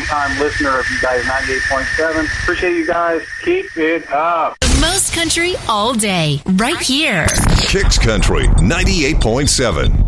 long-time listener of you guys, 98.7. Appreciate you guys. Keep it up. The most country all day, right here. Kicks Country 98.7.